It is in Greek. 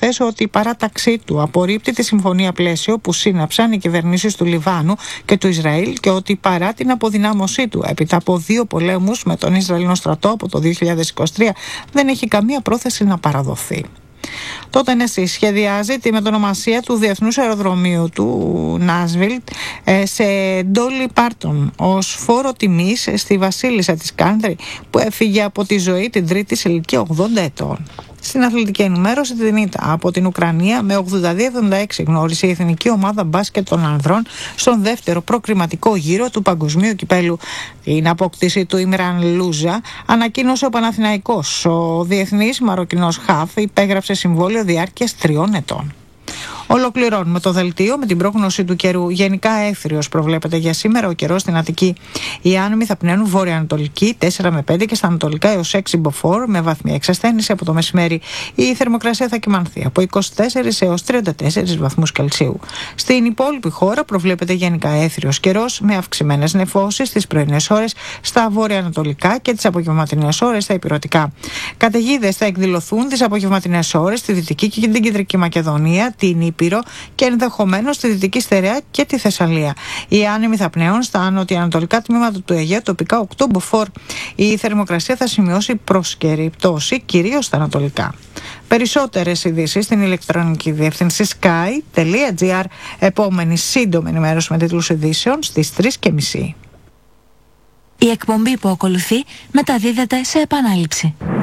σαφές ότι η παράταξή του απορρίπτει τη συμφωνία πλαίσιο που σύναψαν οι κυβερνήσεις του Λιβάνου και του Ισραήλ και ότι παρά την αποδυνάμωσή του έπειτα από 2 πολέμους με τον Ισραηλινό στρατό από το 2023 δεν έχει καμία πρόθεση να παραδοθεί. Το Τενεσί σχεδιάζει τη μετονομασία του Διεθνούς Αεροδρομίου του Νάσβιλ σε Ντόλι Πάρτον ως φόρο τιμής στη βασίλισσα της Κάντρι που έφυγε από τη ζωή την Τρίτη σε ηλικία 80 ετών. Στην αθλητική ενημέρωση την ήττα από την Ουκρανία με 82-76 γνώρισε η εθνική ομάδα μπάσκετ των ανδρών στον δεύτερο προκριματικό γύρο του Παγκοσμίου Κυπέλου. Την απόκτηση του Ιμραν Λούζα ανακοίνωσε ο Παναθηναϊκός. Ο διεθνής Μαροκινός Χαφ υπέγραψε συμβόλαιο διάρκειας 3 ετών. Ολοκληρώνουμε το δελτίο με την πρόγνωση του καιρού. Γενικά έθριος προβλέπεται για σήμερα ο καιρός στην Αττική. Οι άνεμοι θα πνέουν βόρεια-ανατολική 4 με 5 και στα ανατολικά έως 6 μποφόρ με βαθμία εξασθένηση από το μεσημέρι. Η θερμοκρασία θα κυμανθεί από 24 έως 34 βαθμούς Κελσίου. Στην υπόλοιπη χώρα προβλέπεται γενικά έθριος καιρός με αυξημένες νεφώσεις τις πρωινές ώρες στα βόρεια-ανατολικά και τις απογευματινές ώρες στα ηπειρωτικά. Καταιγίδες θα εκδηλωθούν τις απογευματινές ώρες στη Δυτική και την Κεντρική Μακεδονία, την Ήπειρο και ενδεχομένως στη Δυτική Στερεά και τη Θεσσαλία. Οι άνεμοι θα πνέουν στα νοτιοανατολικά τμήματα του Αιγαίου, τοπικά 8 μποφόρ. Η θερμοκρασία θα σημειώσει προσκαιρή πτώση, κυρίως στα ανατολικά. Περισσότερες ειδήσεις στην ηλεκτρονική διεύθυνση sky.gr. Επόμενη σύντομη ενημέρωση με τίτλους ειδήσεων στις 3:30. Η εκπομπή που ακολουθεί μεταδίδεται σε επανάληψη.